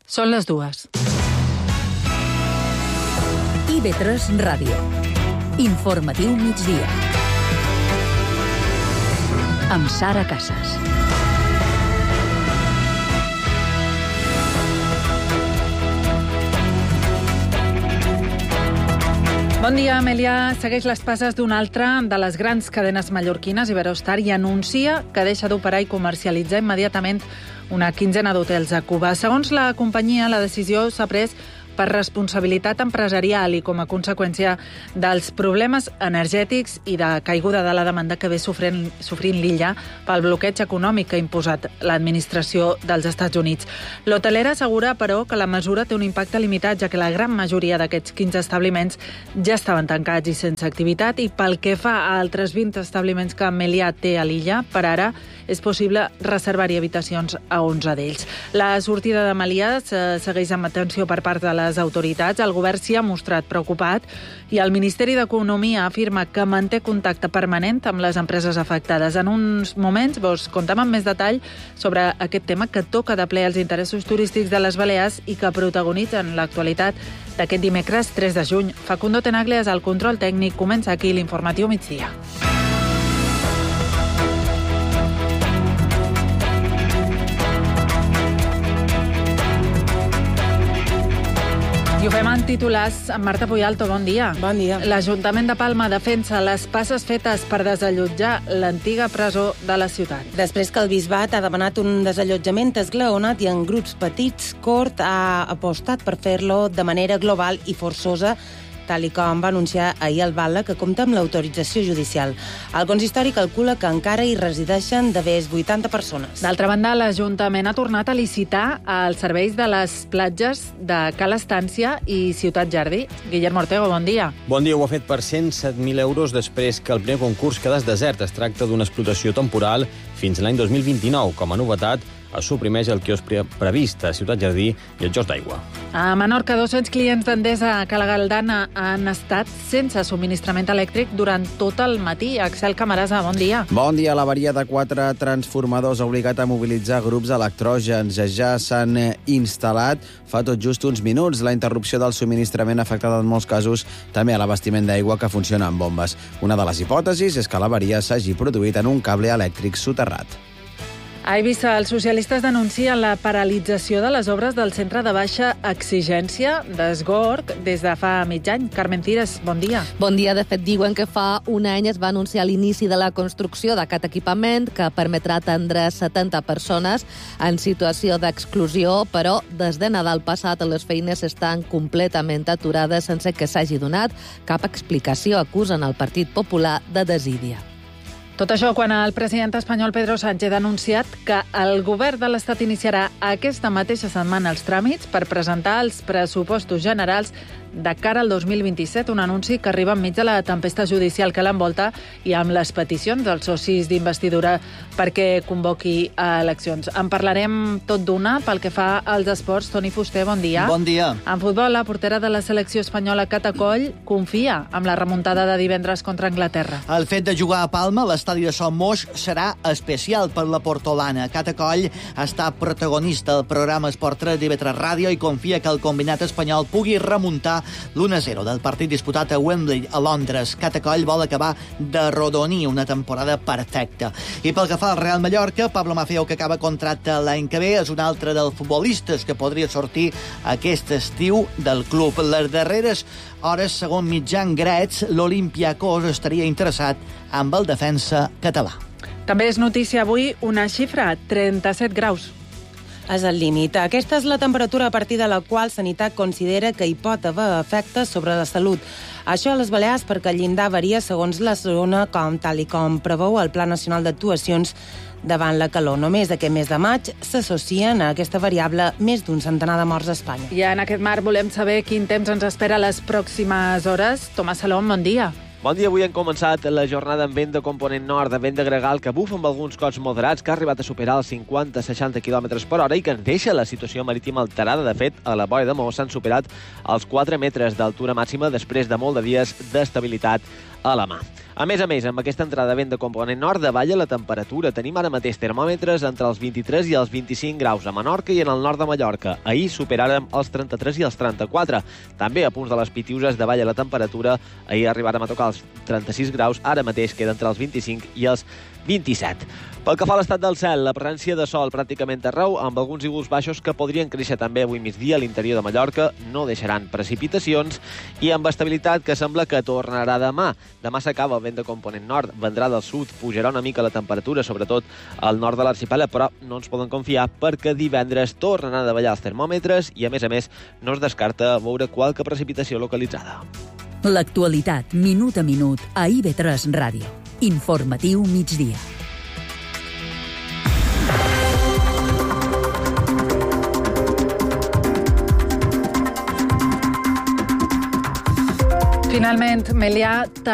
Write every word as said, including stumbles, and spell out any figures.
Són les dues. I V tres Ràdio. Informatiu migdia. Amb Sara Casas. Bon dia, Amèlia. Segueix les passes d'una altra de les grans cadenes mallorquines, Iberostar, i anuncia que deixa d'operar i comercialitzar immediatament una quinzena d'hotels a Cuba. Segons la companyia, la decisió s'ha pres per responsabilitat empresarial i com a conseqüència dels problemes energètics i de caiguda de la demanda que ve sofrint, sofrint l'illa pel bloqueig econòmic que ha imposat l'administració dels Estats Units. L'hotelera assegura, però, que la mesura té un impacte limitat, ja que la gran majoria d'aquests quinze establiments ja estaven tancats i sense activitat, i pel que fa a altres vint establiments que Meliá té a l'illa, per ara és possible reservar-hi habitacions a onze d'ells. La sortida de Meliá segueix amb atenció per part de les autoritats. El govern s'hi ha mostrat preocupat i el Ministeri d'Economia afirma que manté contacte permanent amb les empreses afectades. En uns moments vos contem amb més detall sobre aquest tema que toca de ple els interessos turístics de les Balears i que protagonitzen l'actualitat d'aquest dimecres tres de juny. Facundo Tenaglia és el control tècnic. Comença aquí l'informatiu migdia. I ho fem en titulars amb Marta Puyalto. Bon dia. Bon dia. L'Ajuntament de Palma defensa les passes fetes per desallotjar l'antiga presó de la ciutat. Després que el Bisbat ha demanat un desallotjament esglaonat i en grups petits, Cort ha apostat per fer-lo de manera global i forçosa, tal i com va anunciar ahir el Batlle, que compta amb l'autorització judicial. El consistori calcula que encara hi resideixen de més vuitanta persones. D'altra banda, l'Ajuntament ha tornat a licitar els serveis de les platges de Cal Estància i Ciutat Jardí. Guillermo Ortego, bon dia. Bon dia. Ho ha fet per cent set mil euros després que el primer concurs quedés desert. Es tracta d'una explotació temporal fins l'any dos mil vint-i-nou. Com a novetat, es suprimeix el quiosc previst a Ciutat Jardí i el jocs d'aigua. A Menorca, dos-cents clients d'Endesa a Cala Galdana han estat sense subministrament elèctric durant tot el matí. Axel Camarasa, bon dia. Bon dia. L'avaria de quatre transformadors ha obligat a mobilitzar grups electrògens. Ja s'han instal·lat fa tot just uns minuts. La interrupció del subministrament ha afectat en molts casos també a l'abastiment d'aigua que funciona amb bombes. Una de les hipòtesis és que l'avaria s'hagi produït en un cable elèctric soterrat. A Eivissa, els socialistes denuncien la paralització de les obres del centre de baixa exigència d'Esgorg des de fa mig any. Carmen Cires, bon dia. Bon dia. De fet, diuen que fa un any es va anunciar l'inici de la construcció d'aquest equipament que permetrà atendre setanta persones en situació d'exclusió, però des de Nadal passat les feines estan completament aturades sense que s'hagi donat cap explicació. Acusen el Partit Popular de desídia. Tot això quan el president espanyol Pedro Sánchez ha anunciat que el govern de l'Estat iniciarà aquesta mateixa setmana els tràmits per presentar els pressupostos generals de cara al dos mil vint-i-set, un anunci que arriba enmig de la tempesta judicial que l'envolta i amb les peticions dels socis d'investidura perquè convoqui eleccions. En parlarem tot d'una pel que fa als esports. Toni Fuster, bon dia. Bon dia. En futbol, la portera de la selecció espanyola Cata Coll confia amb la remuntada de divendres contra Anglaterra. El fet de jugar a Palma, l'estadi de Son Moix, serà especial per la portolana. Cata Coll ha estat protagonista del programa Esport tres d'I V tres Ràdio i confia que el combinat espanyol pugui remuntar l'u a zero del partit disputat a Wembley, a Londres. Cata Coll vol acabar de rodonir una temporada perfecta. I pel que fa al Real Mallorca, Pablo Maffeo, que acaba contracte l'any que ve, és un altre dels futbolistes que podria sortir aquest estiu del club. Les darreres hores, segons mitjan Grets, l'Olympiacos estaria interessat amb el defensa català. També és notícia avui una xifra, trenta-set graus. És el límit. Aquesta és la temperatura a partir de la qual Sanitat considera que hi pot haver efectes sobre la salut. Això a les Balears perquè el llindar varia segons la zona, com tal i com preveu el Pla Nacional d'Actuacions davant la calor. Només aquest mes de maig s'associen a aquesta variable més d'un centenar de morts a Espanya. I en aquest marc volem saber quin temps ens espera les pròximes hores. Tomàs Salom, bon dia. Bon dia. Avui hem començat la jornada amb vent de component nord, de vent de gregal, que bufa amb alguns cops moderats, que ha arribat a superar els cinquanta a seixanta quilòmetres per hora i que ens deixa la situació marítima alterada. De fet, a la Boia de Mó s'han superat els quatre metres d'altura màxima després de molt de dies d'estabilitat a la mà. A més a més, amb aquesta entrada de vent de component nord, davalla la temperatura. Tenim ara mateix termòmetres entre els vint-i-tres i els vint-i-cinc graus a Menorca i en el nord de Mallorca. Ahir superàrem els trenta-tres i els trenta-quatre. També a punts de les Pitiuses davalla la temperatura. Ahir arribàrem a tocar els trenta-sis graus, ara mateix queda entre els vint-i-cinc i els vint-i-set. Pel que fa a l'estat del cel, la presència de sol pràcticament arreu, amb alguns ígols baixos que podrien créixer també avui migdia a l'interior de Mallorca, no deixaran precipitacions, i amb estabilitat que sembla que tornarà demà. Demà s'acaba el vent de component nord, vendrà del sud, pujarà una mica la temperatura, sobretot al nord de l'arxipèlag, però no ens poden confiar perquè divendres tornen a davallar els termòmetres i, a més a més, no es descarta veure qualque precipitació localitzada. L'actualitat, minut a minut, a I B tres Ràdio. Informatiu migdia. Finalment, Melià,